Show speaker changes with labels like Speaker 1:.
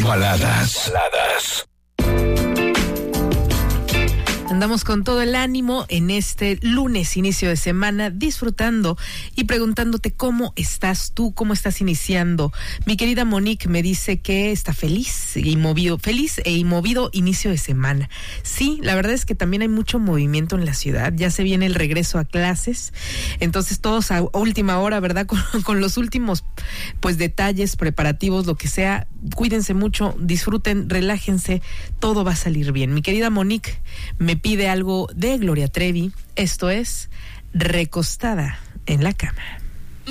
Speaker 1: Baladas.
Speaker 2: Andamos con todo el ánimo en este lunes, inicio de semana, disfrutando y preguntándote cómo estás tú, cómo estás iniciando. Mi querida Monique me dice que está feliz e movido inicio de semana. Sí, la verdad es que también hay mucho movimiento en la ciudad, ya se viene el regreso a clases, entonces todos a última hora, ¿verdad? Con los últimos pues detalles, preparativos, lo que sea, cuídense mucho, disfruten, relájense, todo va a salir bien. Mi querida Monique me pide algo de Gloria Trevi, esto es Recostada en la cama.